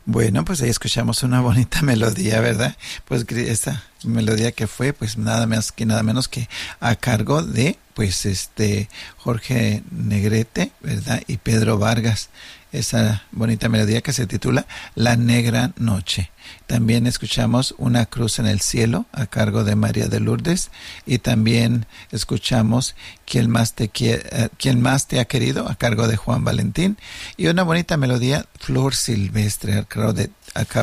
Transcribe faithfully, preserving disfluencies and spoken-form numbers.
Bueno, pues ahí escuchamos una bonita melodía, ¿verdad? Pues esta melodía que fue, pues nada más que nada menos que a cargo de, pues este, Jorge Negrete, ¿verdad? Y Pedro Vargas. Esa bonita melodía que se titula La Negra Noche. También escuchamos Una Cruz en el Cielo a cargo de María de Lourdes, y también escuchamos Quien más te quiere, uh, Quien más te ha querido a cargo de Juan Valentín, y una bonita melodía, Flor Silvestre a cargo de, a